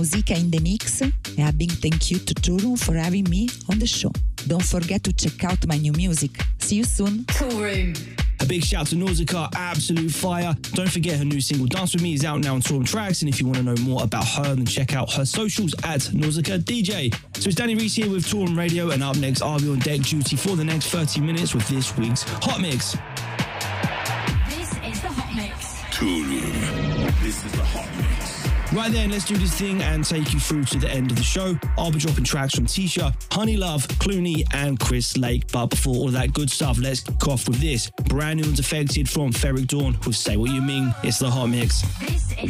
Musica in the Mix, and a big thank you to Toolroom for having me on the show. Don't forget to check out my new music. See you soon. Toolroom. A big shout to Nausicaa, absolute fire. Don't forget her new single Dance With Me is out now on Toolroom Tracks, and if you want to know more about her, then check out her socials at Nausicaa DJ. So it's Danny Reese here with Toolroom Radio, and up next I'll be on deck duty for the next 30 minutes with this week's Hot Mix. This is the Hot Mix. Toolroom. This is the Hot Mix. Right then, let's do this thing and take you through to the end of the show. I'll be dropping tracks from Tisha, Honey Love, Clooney and Chris Lake. But before all of that good stuff, let's kick off with this. Brand new and Defected from Ferric Dawn with Say What You Mean. It's the Hot Mix. This is